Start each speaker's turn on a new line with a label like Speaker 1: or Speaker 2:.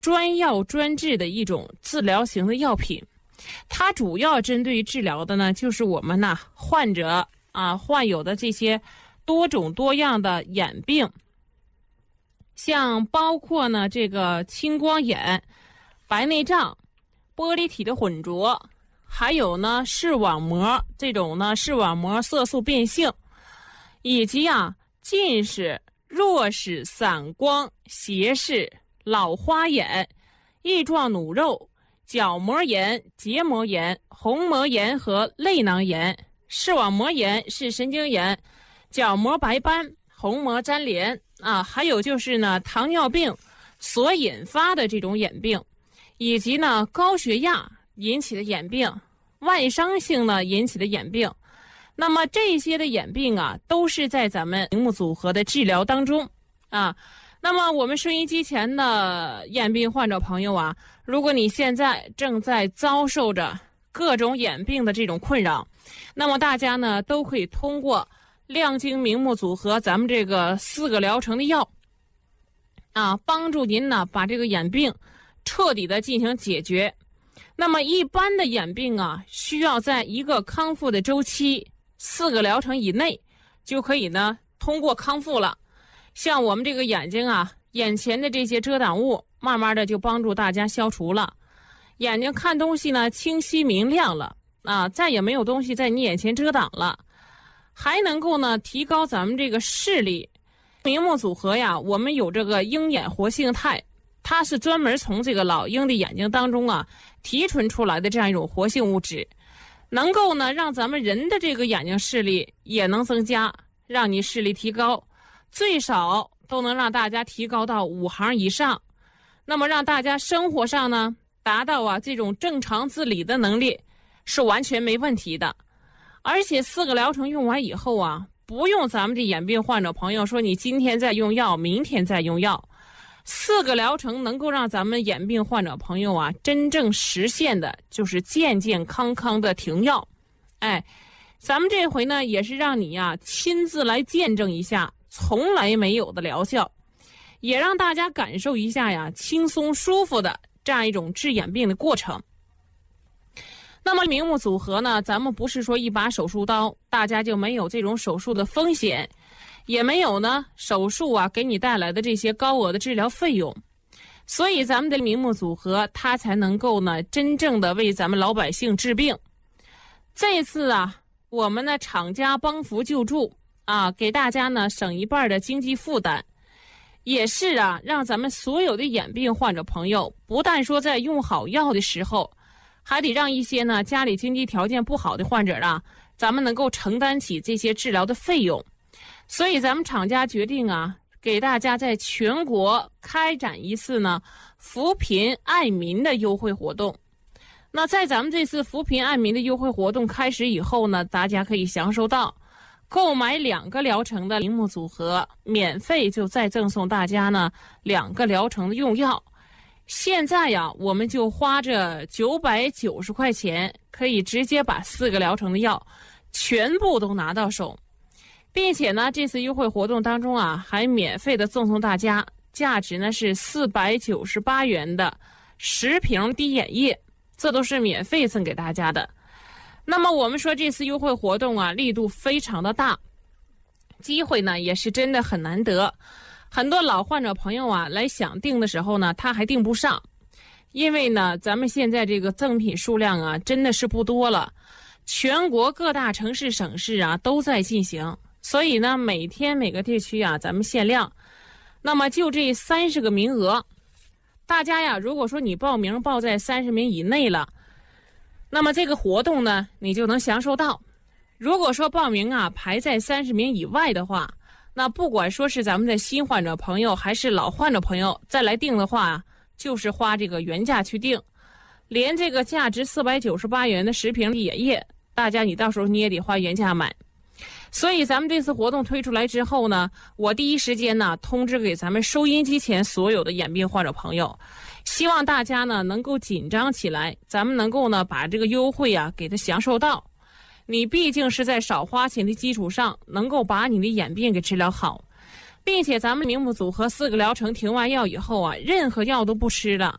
Speaker 1: 专药专治的一种治疗型的药品。它主要针对治疗的呢，就是我们患者患有的这些多种多样的眼病，像包括呢这个青光眼、白内障、玻璃体的混浊，还有呢视网膜这种呢视网膜色素变性，以及近视、弱视、散光、斜视、老花眼、翼状弩肉、角膜炎、结膜炎、虹膜炎和泪囊炎。视网膜炎是神经炎，角膜白斑、虹膜粘连还有就是呢糖尿病所引发的这种眼病，以及呢高血压引起的眼病，外伤性呢引起的眼病。那么这些的眼病都是在咱们明目组合的治疗当中那么我们收音机前的眼病患者朋友如果你现在正在遭受着各种眼病的这种困扰，那么大家呢都可以通过亮晶明目组合咱们这个4个疗程的药帮助您呢把这个眼病彻底的进行解决。那么一般的眼病需要在一个康复的周期4个疗程以内就可以呢通过康复了。像我们这个眼睛眼前的这些遮挡物慢慢的就帮助大家消除了，眼睛看东西呢清晰明亮了再也没有东西在你眼前遮挡了，还能够呢提高咱们这个视力。明目组合我们有这个鹰眼活性肽，它是专门从这个老鹰的眼睛当中提纯出来的这样一种活性物质，能够呢让咱们人的这个眼睛视力也能增加，让你视力提高，最少都能让大家提高到5行以上。那么让大家生活上呢达到这种正常自理的能力是完全没问题的。而且4个疗程用完以后不用咱们这眼病患者朋友说你今天再用药明天再用药，4个疗程能够让咱们眼病患者朋友真正实现的就是健健康康的停药。咱们这回呢也是让你亲自来见证一下从来没有的疗效，也让大家感受一下轻松舒服的这样一种治眼病的过程。那么明目组合呢，咱们不是说一把手术刀大家就没有这种手术的风险，也没有呢手术给你带来的这些高额的治疗费用，所以咱们的明目组合它才能够呢真正的为咱们老百姓治病。这次我们呢厂家帮扶救助给大家呢省一半的经济负担，也是让咱们所有的眼病患者朋友不但说在用好药的时候，还得让一些呢家里经济条件不好的患者咱们能够承担起这些治疗的费用。所以咱们厂家决定给大家在全国开展一次呢扶贫爱民的优惠活动。那在咱们这次扶贫爱民的优惠活动开始以后呢，大家可以享受到购买2个疗程的明目组合免费就再赠送大家呢2个疗程的用药。现在我们就花着990块钱可以直接把4个疗程的药全部都拿到手，并且呢这次优惠活动当中还免费的赠送大家价值呢是498元的10瓶滴眼液，这都是免费赠给大家的。那么我们说这次优惠活动力度非常的大，机会呢也是真的很难得。很多老患者朋友来想订的时候呢他还订不上，因为呢咱们现在这个赠品数量真的是不多了，全国各大城市省市都在进行，所以呢每天每个地区咱们限量。那么就这30个名额，大家如果说你报名报在30名以内了，那么这个活动呢你就能享受到。如果说报名排在30名以外的话，那不管说是咱们的新患者朋友还是老患者朋友再来订的话就是花这个原价去订，连这个价值498元的10瓶滴眼液大家你到时候你也得花原价买。所以咱们这次活动推出来之后呢，我第一时间通知给咱们收音机前所有的眼病患者朋友，希望大家呢能够紧张起来，咱们能够呢把这个优惠给它享受到。你毕竟是在少花钱的基础上能够把你的眼病给治疗好，并且咱们明目组合4个疗程停完药以后任何药都不吃了，